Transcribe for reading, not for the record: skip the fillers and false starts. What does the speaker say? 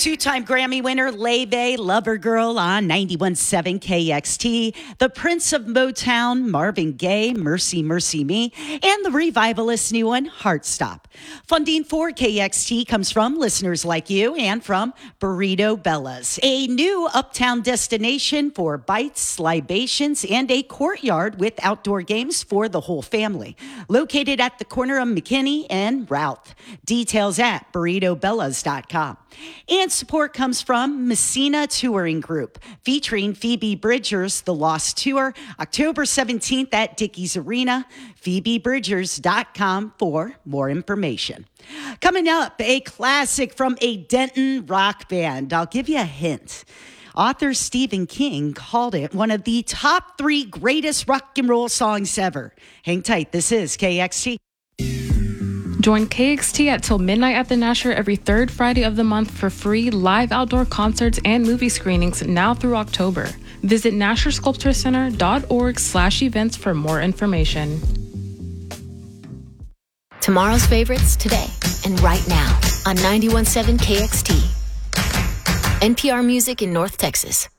Two-time Grammy winner Leve, Lover Girl on 91.7 KXT, the Prince of Motown, Marvin Gaye, Mercy, Mercy Me, and the Revivalist new one, Heartstop. Funding for KXT comes from listeners like you and from Burrito Bella's, a new uptown destination for bites, libations, and a courtyard with outdoor games for the whole family. Located at the corner of McKinney and Routh. Details at burritobellas.com. And support comes from Messina Touring Group, featuring Phoebe Bridgers' The Lost Tour, October 17th at Dickies Arena. PhoebeBridgers.com for more information. Coming up, a classic from a Denton rock band. I'll give you a hint. Author Stephen King called it one of the top 3 greatest rock and roll songs ever. Hang tight. This is KXT. Join KXT at Till Midnight at the Nasher every third Friday of the month for free live outdoor concerts and movie screenings now through October. Visit NasherSculptureCenter.org/events for more information. Tomorrow's favorites today and right now on 91.7 KXT. NPR Music in North Texas.